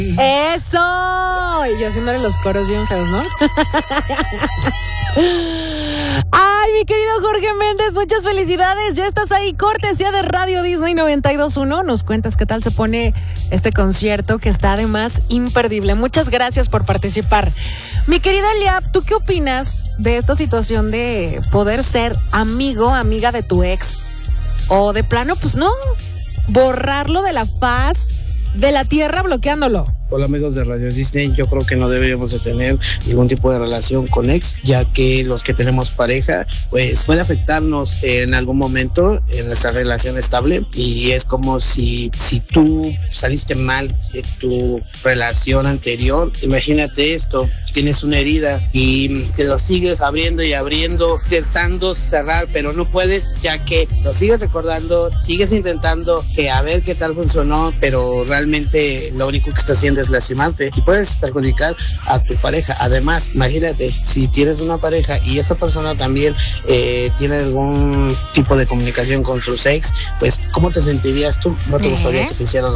¡Eso! Y yo haciéndole los coros bien feos, ¿no? Ay, mi querido Jorge Méndez, muchas felicidades. Ya estás ahí, cortesía de Radio Disney 92.1. Nos cuentas qué tal se pone este concierto, que está además imperdible. Muchas gracias por participar. Mi querido Eliab, ¿tú qué opinas de esta situación de poder ser amiga de tu ex? O de plano, pues no, borrarlo de la faz de la tierra bloqueándolo. Hola amigos de Radio Disney, yo creo que no deberíamos de tener ningún tipo de relación con ex, ya que los que tenemos pareja, pues puede afectarnos en algún momento en nuestra relación estable, y es como si tú saliste mal de tu relación anterior. Imagínate esto, tienes una herida y te lo sigues abriendo y abriendo, intentando cerrar, pero no puedes, ya que lo sigues recordando, sigues intentando que a ver qué tal funcionó, pero realmente lo único que está haciendo es lastimarte y puedes perjudicar a tu pareja. Además, imagínate, si tienes una pareja y esta persona también tiene algún tipo de comunicación con sus ex, pues ¿cómo te sentirías tú? ¿No te gustaría que te hicieran